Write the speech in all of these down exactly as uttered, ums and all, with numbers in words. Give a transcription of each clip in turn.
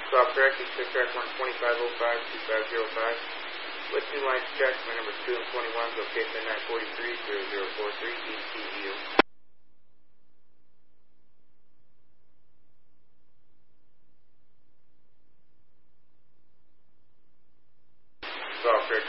Soft track, East track one twenty-five oh five, two five zero five. With two lines check, my number two and twenty-one, location nine forty-three, zero zero four three, E C U. Soft track,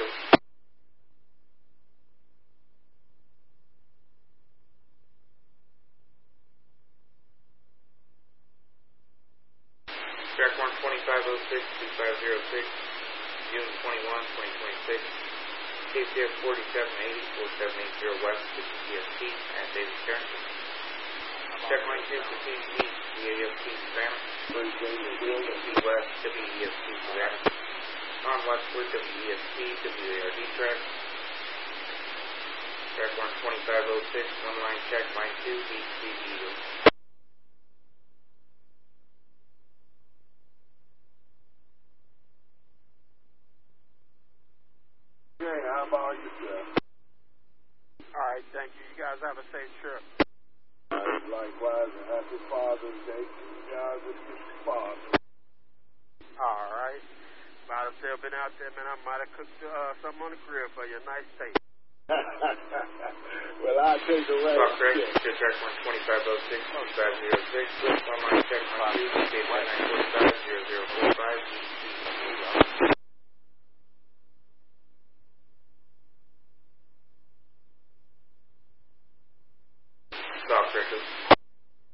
track one twenty-five oh six, two five zero six, June twenty-first, twenty twenty-six. K C F forty-seven eighty, forty-seven eighty West, fifty E S T, at David Carrington. Check line two, proceed east, D A F T Savannah. D A F T West, W E S T Savannah. On westward, W E S T, W A R D track. Track one twenty-five oh six, one line check, line two, E C U. How about yourself? All right, thank you. You guys have a safe trip. Right, likewise, and happy Father's Day to you guys and Mister Father. All right. Might have still been out there, man. I might have cooked uh, something on the grill for you. Nice steak. Well, I'll take the rest. Soft track, East track one twenty-five oh six, two five zero six. One line check, line two, location nine forty-five, zero zero four.